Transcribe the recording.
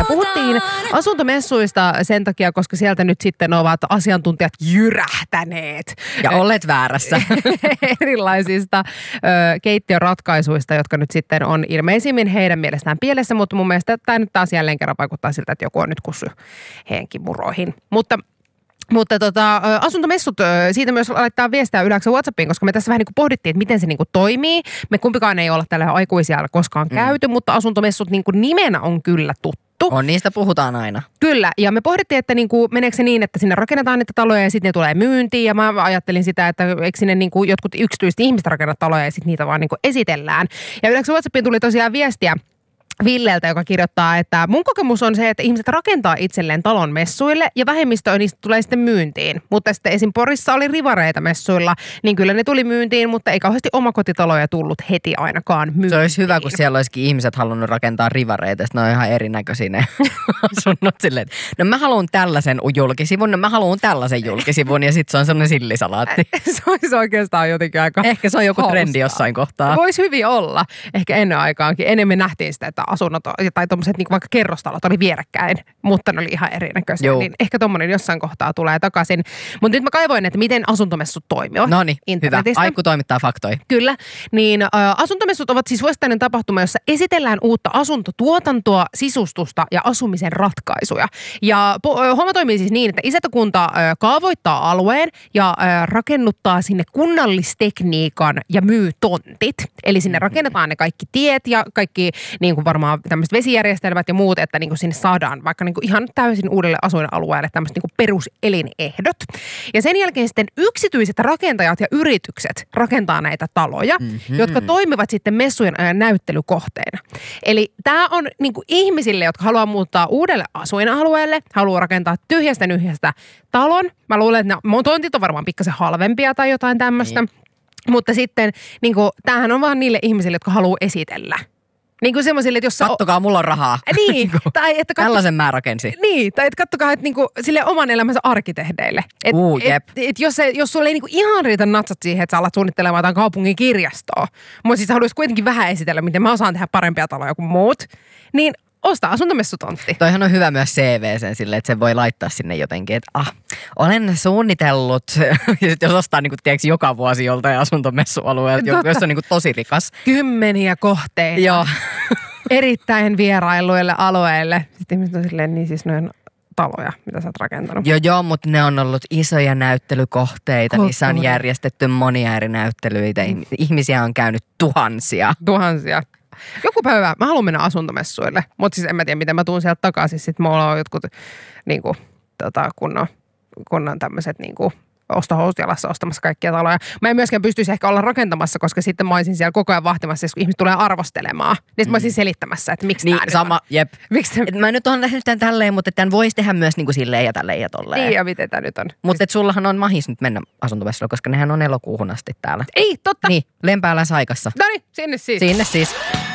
Puhuttiin asuntomessuista sen takia, koska sieltä nyt sitten ovat asiantuntijat jyrähtäneet. Ja olet väärässä. Erilaisista keittiöratkaisuista, jotka nyt sitten on ilmeisimmin heidän mielestään pielessä, mutta mun mielestä tämä nyt taas jälleen kerran vaikuttaa siltä, että joku on nyt kussu henkimuroihin. Mutta asuntomessut, siitä myös laittaa viestiä Yleksen WhatsAppiin, koska me tässä vähän niin kuin pohdittiin, että miten se niin kuin toimii. Me kumpikaan ei olla tällä aikuisia koskaan käyty, mutta asuntomessut niin kuin nimenä on kyllä tuttu. On, niistä puhutaan aina. Kyllä, ja me pohdittiin, että niinku, meneekö se niin, että sinne rakennetaan niitä taloja ja sitten ne tulee myyntiin. Ja mä ajattelin sitä, että eikö sinne niinku jotkut yksityiset ihmiset rakenna taloja ja sitten niitä vaan niinku esitellään. Ja Yleksen WhatsAppiin tuli tosiaan viestiä Villeltä, joka kirjoittaa, että mun kokemus on se, että ihmiset rakentaa itselleen talon messuille ja vähemmistö niistä tulee sitten myyntiin. Mutta sitten esim. Porissa oli rivareita messuilla, niin kyllä ne tuli myyntiin, mutta ei kauheasti omakotitaloja tullut heti ainakaan myyntiin. Se olisi hyvä, kun siellä olisikin ihmiset halunnut rakentaa rivareita, sitten ne on ihan erinäköisiä ne asunnot silleen. No mä haluan tällaisen julkisivun, no mä haluan tällaisen julkisivun ja sitten se on sellainen sillisalaatti. Se olisi oikeastaan jotenkin aika ehkä se on joku trendi jossain kohtaa. Voisi hyvin olla. Ehkä ennen aikaankin. Enemmän nähtiin sitä, että asunnot tai tommoset niin vaikka kerrostalot oli vierekkäin, mutta ne oli ihan erinäköisiä. Niin ehkä tommonen jossain kohtaa tulee takaisin. Mutta nyt mä kaivoin, että miten asuntomessut toimivat. Noniin, hyvä. Aiku toimittaa faktoja. Kyllä. Niin asuntomessut ovat siis vuosittainen tapahtuma, jossa esitellään uutta asuntotuotantoa, sisustusta ja asumisen ratkaisuja. Ja homma toimii siis niin, että isäntäkunta kaavoittaa alueen ja rakennuttaa sinne kunnallistekniikan ja myy tontit. Eli sinne rakennetaan ne kaikki tiet ja kaikki niin kuin varmaan tämmöiset vesijärjestelmät ja muut, että niin kuin sinne saadaan vaikka niin kuin ihan täysin uudelle asuinalueelle tämmöiset niin kuin peruselinehdot. Ja sen jälkeen sitten yksityiset rakentajat ja yritykset rakentaa näitä taloja, jotka toimivat sitten messujen ajan näyttelykohteena. Eli tämä on niin kuin ihmisille, jotka haluaa muuttaa uudelle asuinalueelle, haluaa rakentaa tyhjästä nyhjästä talon. Mä luulen, että ne tontit on varmaan pikkasen halvempia tai jotain tämmöistä. Mutta sitten niin kuin, tämähän on vaan niille ihmisille, jotka haluaa esitellä. Niin kuin semmoisille, että jos kattokaa, mulla on rahaa. Niin. Tai että tällaisen mä rakensin. Niin, tai että kattokaa, että niinku sille oman elämänsä arkkitehdeille. Jos sulla ei niinku ihan riitä natsat siihen, että sä alat suunnittelemaan jotain kaupungin kirjastoa, mutta siis sä haluaisit kuitenkin vähän esitellä, miten mä osaan tehdä parempia taloja kuin muut, niin osta asuntomessutontti. Toihan on hyvä myös CV-sen silleen, että se voi laittaa sinne jotenkin, että olen suunnitellut, ja sitten jos ostaa niin kuin, tiedätkö, joka vuosi joltain asuntomessualueelta, jos on niin kuin, tosi rikas. 10 kohteita. Joo. Erittäin vierailuille alueille. Sitten ihmiset on silleen, niin siis noin taloja, mitä sä oot rakentanut. Joo, mutta ne on ollut isoja näyttelykohteita. Niissä on järjestetty monia eri näyttelyitä. Ihmisiä on käynyt tuhansia. Joku päivä mä haluan mennä asuntomessuille, mutta siis en mä tiedä, miten mä tuun sieltä takaisin. Sitten mulla on jotkut niinku, kunnon tämmöiset niinku ostohousut jalassa ostamassa kaikkia taloja. Mä en myöskään pystyisi ehkä olla rakentamassa, koska sitten mä olisin siellä koko ajan vahtimassa, jos ihmiset tulee arvostelemaan. Niin mä olisin selittämässä, että miksi niin, tää sama, nyt on. Jep. Mä nyt oon tehnyt tämän tälleen, mutta tämän voisi tehdä myös niin kuin silleen ja tälleen ja tolleen. Niin, ja miten tää nyt on. Mutta sullahan on mahis nyt mennä asuntomessuille, koska nehän on elokuuhun asti täällä. Ei, totta. Niin, Lempäälän Saikassa. Noniin, sinne siis.